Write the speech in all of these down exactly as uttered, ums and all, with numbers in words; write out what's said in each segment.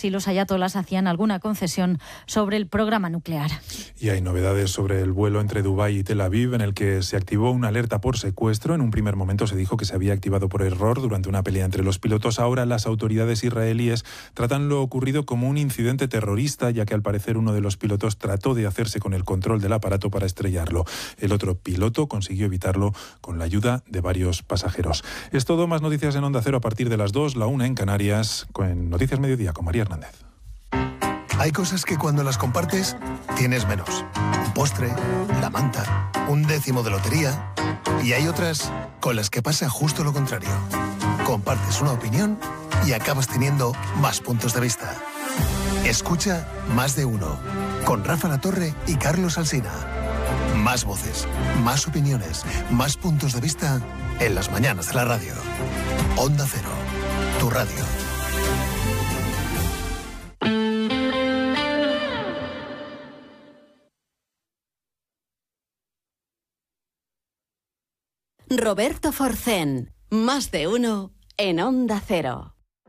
si los ayatolás hacían alguna concesión sobre el programa nuclear. Y hay novedades sobre el vuelo entre Dubái y Tel Aviv, en el que se activó una alerta por secuestro. En un primer momento se dijo que se había activado por error durante una pelea entre los pilotos. Ahora las autoridades israelíes tratan lo ocurrido como un incidente terrorista, ya que al parecer uno de los pilotos trató de hacerse con el control del aparato para estrellarlo. El otro piloto consiguió evitarlo con la ayuda de varios pasajeros. Es todo, más noticias en Onda Cero a partir de las dos, la una en Canarias, con Noticias Mediodía con María Hernández. Hay cosas que cuando las compartes tienes menos. Un postre, la manta, un décimo de lotería. Y hay otras con las que pasa justo lo contrario. Compartes una opinión y acabas teniendo más puntos de vista. Escucha Más de Uno, con Rafa Latorre y Carlos Alsina. Más voces, más opiniones, más puntos de vista en las mañanas de la radio. Onda Cero, tu radio. Roberto Forcén, Más de Uno en Onda Cero.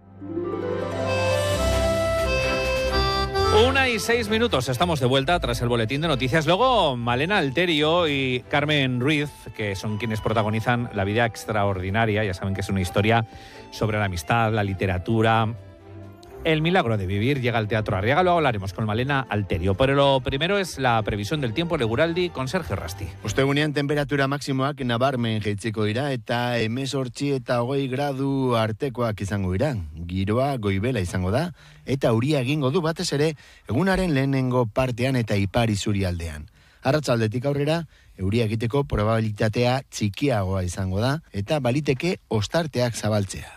Una y seis minutos, estamos de vuelta tras el boletín de noticias. Luego Malena Alterio y Carmen Ruiz, que son quienes protagonizan La vida extraordinaria. Ya saben que es una historia sobre la amistad, la literatura, el milagro de vivir. Llega al Teatro Arriaga, luego hablaremos con Malena Alterio. Pero lo primero es la previsión del tiempo, Leguraldi, con Sergio Rasti. Ostegunean temperatura maximoak nabarmen jaitsiko dira eta hemezortzi eta hogei gradu artekoak izango dira. Giroa goibela izango da eta euria egingo du batez ere egunaren lehenengo partean eta ipar isurialdean. Arratsaldetik aurrera euria egiteko probabilitatea txikiagoa izango da eta baliteke ostarteak zabaltzea.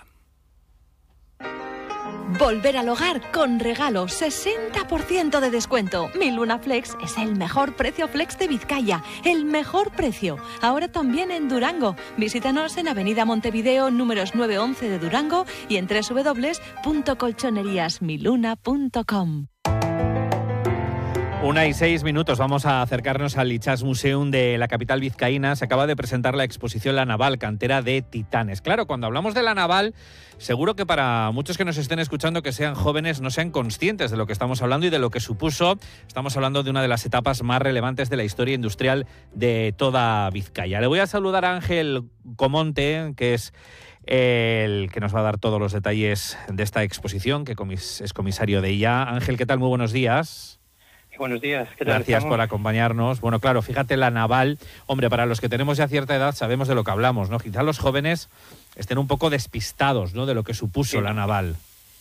Volver al hogar con regalo, sesenta por ciento de descuento. Mi Luna Flex es el mejor precio flex de Vizcaya, el mejor precio. Ahora también en Durango. Visítanos en Avenida Montevideo, números nueve once de Durango y en doble u doble u doble u punto colchonerías mi luna punto com. Una y seis minutos, vamos a acercarnos al Itsas Museum de la capital vizcaína. Se acaba de presentar la exposición La Naval, cantera de titanes. Claro, cuando hablamos de La Naval, seguro que para muchos que nos estén escuchando, que sean jóvenes, no sean conscientes de lo que estamos hablando y de lo que supuso. Estamos hablando de una de las etapas más relevantes de la historia industrial de toda Vizcaya. Le voy a saludar a Ángel Comonte, que es el que nos va a dar todos los detalles de esta exposición, que es comisario de ella. Ángel, ¿qué tal? Muy buenos días. Buenos días. ¿Qué tal Gracias estamos? por acompañarnos. Bueno, claro, fíjate, La Naval, hombre, para los que tenemos ya cierta edad sabemos de lo que hablamos, ¿no? Quizás los jóvenes estén un poco despistados, ¿no?, de lo que supuso sí. La Naval.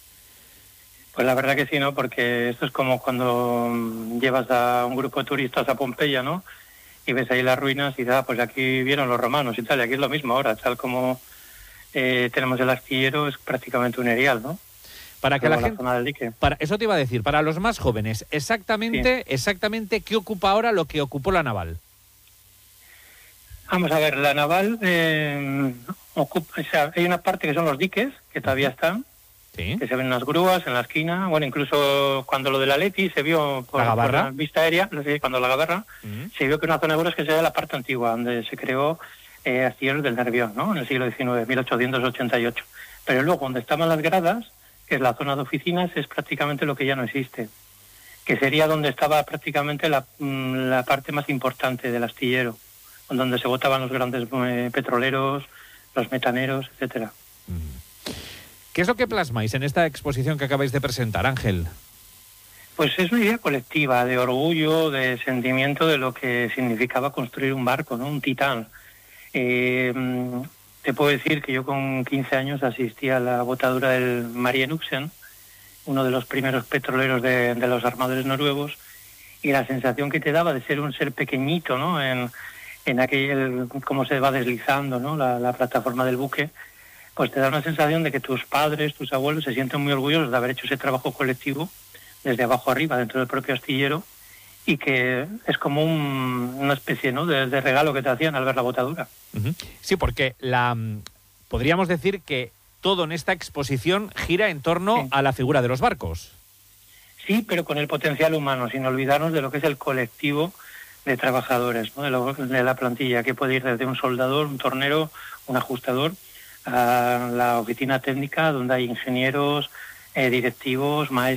Pues la verdad que sí, ¿no? Porque esto es como cuando llevas a un grupo de turistas a Pompeya, ¿no? Y ves ahí las ruinas y dices, ah, pues aquí vieron los romanos y tal, y aquí es lo mismo ahora, tal como eh, tenemos el astillero, es prácticamente un erial, ¿no? Para que la, la gente, zona del dique. Para, eso te iba a decir, para los más jóvenes, exactamente, sí. exactamente qué ocupa ahora lo que ocupó La Naval. Vamos a ver, La Naval eh, ocupa, o sea, hay una parte que son los diques, que todavía están, sí. que se ven unas grúas en la esquina, bueno, incluso cuando lo de la Leti se vio por la, por la vista aérea, cuando la Gabarra, uh-huh. se vio que una zona de grúas que sería la parte antigua, donde se creó eh, astilleros del Nervión, ¿no?, en el siglo diecinueve, mil ochocientos ochenta y ocho. Pero luego, donde estaban las gradas, que es la zona de oficinas, es prácticamente lo que ya no existe, que sería donde estaba prácticamente la, la parte más importante del astillero, donde se botaban los grandes eh, petroleros, los metaneros, etcétera. ¿Qué es lo que plasmáis en esta exposición que acabáis de presentar, Ángel? Pues es una idea colectiva, de orgullo, de sentimiento de lo que significaba construir un barco, ¿no?, un titán. Eh, Te puedo decir que yo con quince años asistí a la botadura del Marie Knudsen, uno de los primeros petroleros de, de los armadores noruegos, y la sensación que te daba de ser un ser pequeñito, ¿no?, en, en aquel, cómo se va deslizando, ¿no?, la, la plataforma del buque, pues te da una sensación de que tus padres, tus abuelos se sienten muy orgullosos de haber hecho ese trabajo colectivo desde abajo arriba, dentro del propio astillero, y que es como un, una especie, ¿no?, de, de regalo que te hacían al ver la botadura. Uh-huh. Sí, porque la podríamos decir que todo en esta exposición gira en torno sí. a la figura de los barcos. Sí, pero con el potencial humano, sin olvidarnos de lo que es el colectivo de trabajadores, ¿no?, de, lo, de la plantilla, que puede ir desde un soldador, un tornero, un ajustador, a la oficina técnica, donde hay ingenieros, eh, directivos, maestros.